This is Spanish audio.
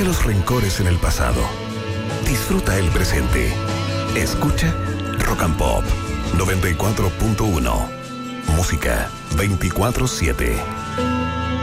los rencores en el pasado. Disfruta el presente. Escucha Rock and Pop 94.1. Música 24/7.